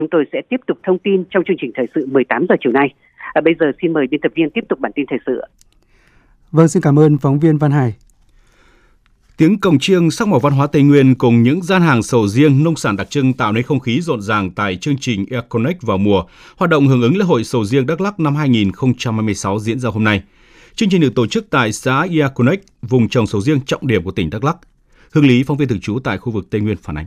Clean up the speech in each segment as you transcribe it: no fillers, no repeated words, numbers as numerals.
Chúng tôi sẽ tiếp tục thông tin trong chương trình thời sự 18 giờ chiều nay. Bây giờ xin mời biên tập viên tiếp tục bản tin thời sự. Vâng, xin cảm ơn phóng viên Văn Hải. Tiếng cồng chiêng sắc màu văn hóa Tây Nguyên cùng những gian hàng sầu riêng, nông sản đặc trưng tạo nên không khí rộn ràng tại chương trình Air Connect vào mùa, hoạt động hưởng ứng lễ hội sầu riêng Đắk Lắk năm 2026 diễn ra hôm nay. Chương trình được tổ chức tại xã Air Connect, vùng trồng sầu riêng trọng điểm của tỉnh Đắk Lắk. Hương Lý, phóng viên thường trú tại khu vực Tây Nguyên phản ánh.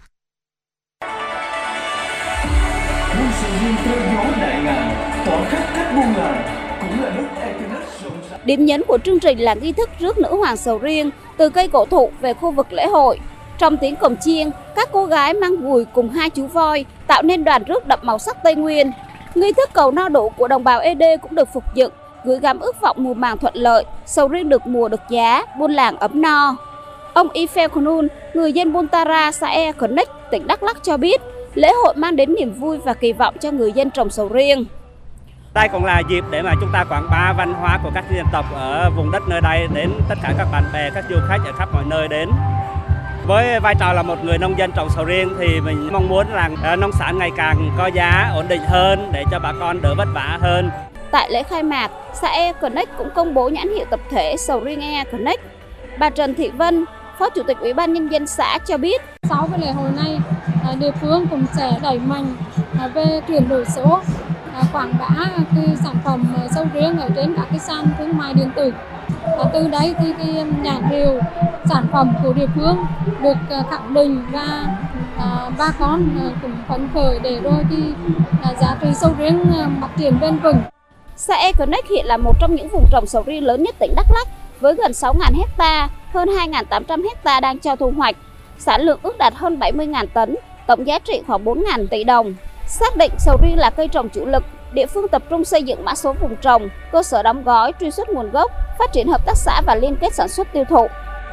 Điểm nhấn của chương trình là nghi thức rước nữ hoàng sầu riêng từ cây cổ thụ về khu vực lễ hội. Trong tiếng cồng chiêng, các cô gái mang gùi cùng hai chú voi tạo nên đoàn rước đậm màu sắc Tây Nguyên. Nghi thức cầu no đủ của đồng bào ED cũng được phục dựng, gửi gắm ước vọng mùa màng thuận lợi, sầu riêng được mùa được giá, buôn làng ấm no. Ông Ifel Khunun, người dân Buntara, xã Air Connect, tỉnh Đắk Lắk cho biết, lễ hội mang đến niềm vui và kỳ vọng cho người dân trồng sầu riêng. Đây cũng là dịp để mà chúng ta quảng bá văn hóa của các dân tộc ở vùng đất nơi đây đến tất cả các bạn bè, các du khách ở khắp mọi nơi đến. Với vai trò là một người nông dân trồng sầu riêng thì mình mong muốn rằng nông sản ngày càng có giá ổn định hơn để cho bà con đỡ vất vả hơn. Tại lễ khai mạc, xã Air Connect cũng công bố nhãn hiệu tập thể sầu riêng Air Connect. Bà Trần Thị Vân, Phó Chủ tịch Ủy ban Nhân dân xã cho biết, sau cái lễ hội này, địa phương cũng sẽ đẩy mạnh về chuyển đổi số, quảng bá cái sản phẩm sầu riêng ở trên các cái sàn thương mại điện tử. Từ đấy thì cái nhãn hiệu sản phẩm của địa phương được khẳng định và bà con cũng phấn khởi để rồi thì giá trị sầu riêng phát triển bền vững. Xã Air Connect hiện là một trong những vùng trồng sầu riêng lớn nhất tỉnh Đắk Lắk với gần 6.000 hecta, hơn 2.800 hecta đang cho thu hoạch. Sản lượng ước đạt hơn 70.000 tấn, tổng giá trị khoảng 4.000 tỷ đồng. Xác định sầu riêng là cây trồng chủ lực, địa phương tập trung xây dựng mã số vùng trồng, cơ sở đóng gói, truy xuất nguồn gốc, phát triển hợp tác xã và liên kết sản xuất tiêu thụ.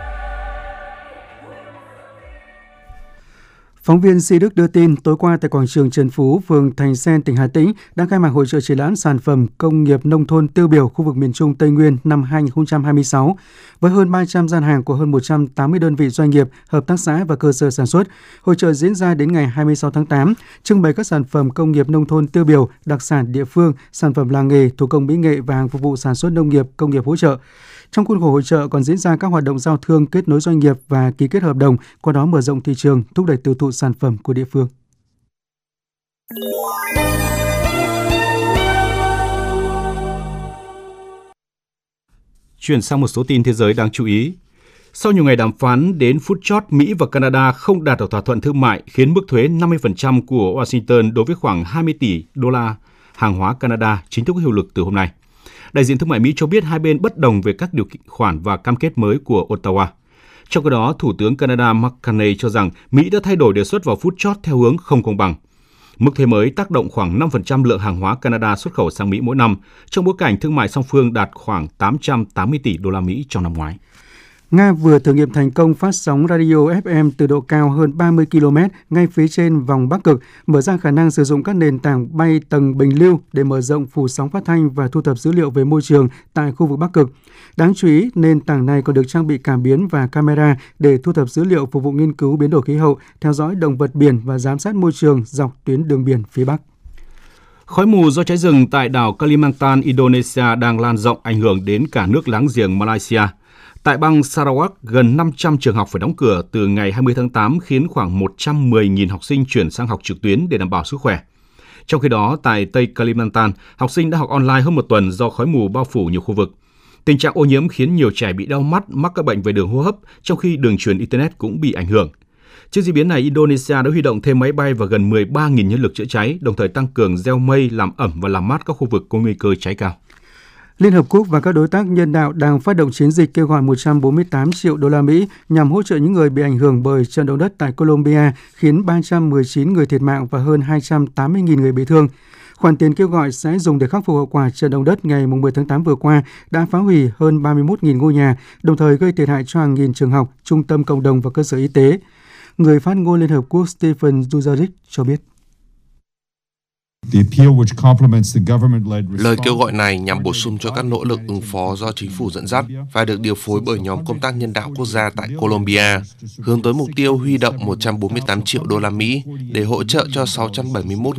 Phóng viên Si Đức đưa tin, tối qua tại quảng trường Trần Phú, phường Thành Sen, tỉnh Hà Tĩnh đã khai mạc hội chợ triển lãm sản phẩm công nghiệp nông thôn tiêu biểu khu vực miền Trung Tây Nguyên năm 2026 với hơn 300 gian hàng của hơn 180 đơn vị doanh nghiệp, hợp tác xã và cơ sở sản xuất. Hội chợ diễn ra đến ngày 26 tháng 8, trưng bày các sản phẩm công nghiệp nông thôn tiêu biểu, đặc sản địa phương, sản phẩm làng nghề, thủ công mỹ nghệ và hàng phục vụ sản xuất nông nghiệp, công nghiệp hỗ trợ. Trong khuôn khổ hội chợ còn diễn ra các hoạt động giao thương, kết nối doanh nghiệp và ký kết hợp đồng, qua đó mở rộng thị trường, thúc đẩy tiêu thụ sản phẩm của địa phương. Chuyển sang một số tin thế giới đáng chú ý. Sau nhiều ngày đàm phán, đến phút chót, Mỹ và Canada không đạt được thỏa thuận thương mại khiến mức thuế 50% của Washington đối với khoảng 20 tỷ đô la hàng hóa Canada chính thức có hiệu lực từ hôm nay. Đại diện thương mại Mỹ cho biết hai bên bất đồng về các điều khoản và cam kết mới của Ottawa. Trong khi đó, Thủ tướng Canada Mark Carney cho rằng Mỹ đã thay đổi đề xuất vào phút chót theo hướng không công bằng. Mức thuế mới tác động khoảng 5% lượng hàng hóa Canada xuất khẩu sang Mỹ mỗi năm, trong bối cảnh thương mại song phương đạt khoảng 880 tỷ đô la Mỹ trong năm ngoái. Nga vừa thử nghiệm thành công phát sóng radio FM từ độ cao hơn 30 km ngay phía trên vòng Bắc Cực, mở ra khả năng sử dụng các nền tảng bay tầng bình lưu để mở rộng phủ sóng phát thanh và thu thập dữ liệu về môi trường tại khu vực Bắc Cực. Đáng chú ý, nền tảng này còn được trang bị cảm biến và camera để thu thập dữ liệu phục vụ nghiên cứu biến đổi khí hậu, theo dõi động vật biển và giám sát môi trường dọc tuyến đường biển phía Bắc. Khói mù do cháy rừng tại đảo Kalimantan, Indonesia đang lan rộng ảnh hưởng đến cả nước láng giềng Malaysia. Tại bang Sarawak, gần 500 trường học phải đóng cửa từ ngày 20 tháng 8 khiến khoảng 110.000 học sinh chuyển sang học trực tuyến để đảm bảo sức khỏe. Trong khi đó, tại Tây Kalimantan, học sinh đã học online hơn một tuần do khói mù bao phủ nhiều khu vực. Tình trạng ô nhiễm khiến nhiều trẻ bị đau mắt, mắc các bệnh về đường hô hấp, trong khi đường truyền Internet cũng bị ảnh hưởng. Trước diễn biến này, Indonesia đã huy động thêm máy bay và gần 13.000 nhân lực chữa cháy, đồng thời tăng cường gieo mây, làm ẩm và làm mát các khu vực có nguy cơ cháy cao. Liên Hợp Quốc và các đối tác nhân đạo đang phát động chiến dịch kêu gọi 148 triệu đô la Mỹ nhằm hỗ trợ những người bị ảnh hưởng bởi trận động đất tại Colombia, khiến 319 người thiệt mạng và hơn 280.000 người bị thương. Khoản tiền kêu gọi sẽ dùng để khắc phục hậu quả trận động đất ngày 10 tháng 8 vừa qua đã phá hủy hơn 31.000 ngôi nhà, đồng thời gây thiệt hại cho hàng nghìn trường học, trung tâm cộng đồng và cơ sở y tế. Người phát ngôn Liên Hợp Quốc Stephen Dujarric cho biết. Lời kêu gọi này nhằm bổ sung cho các nỗ lực ứng phó do chính phủ dẫn dắt và được điều phối bởi nhóm công tác nhân đạo quốc gia tại Colombia, hướng tới mục tiêu huy động 148 triệu đô la Mỹ để hỗ trợ cho 671